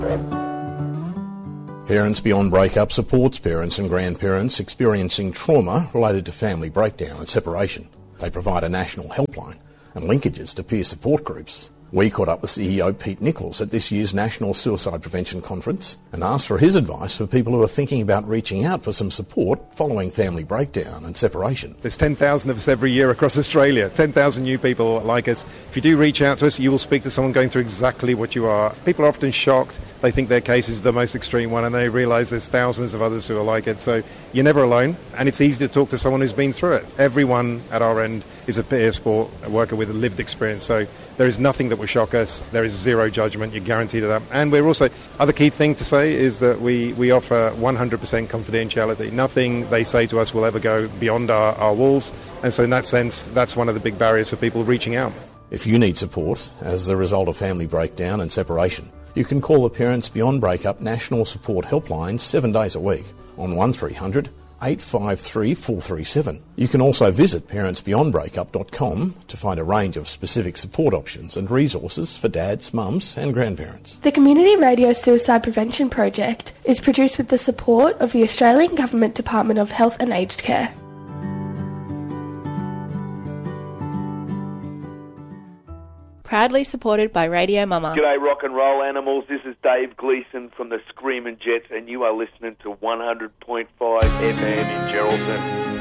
Parents Beyond Breakup supports parents and grandparents experiencing trauma related to family breakdown and separation. They provide a national helpline and linkages to peer support groups. We caught up with CEO Pete Nichols at this year's National Suicide Prevention Conference and asked for his advice for people who are thinking about reaching out for some support following family breakdown and separation. There's 10,000 of us every year across Australia, 10,000 new people like us. If you do reach out to us, you will speak to someone going through exactly what you are. People are often shocked. They think their case is the most extreme one and they realise there's thousands of others who are like it. So you're never alone, and it's easy to talk to someone who's been through it. Everyone at our end is a peer support worker with a lived experience, so there is nothing that will shock us. There is zero judgment, you're guaranteed of that. And we're also, other key thing to say is that we offer 100% confidentiality. Nothing they say to us will ever go beyond our walls, and so in that sense, that's one of the big barriers for people reaching out. If you need support as the result of family breakdown and separation, you can call the Parents Beyond Breakup National Support Helpline 7 days a week on 1300 853 437. You can also visit parentsbeyondbreakup.com to find a range of specific support options and resources for dads, mums and grandparents. The Community Radio Suicide Prevention Project is produced with the support of the Australian Government Department of Health and Aged Care. Proudly supported by Radio Mama. G'day rock and roll animals, this is Dave Gleeson from the Screamin' Jets and you are listening to 100.5 FM in Geraldton.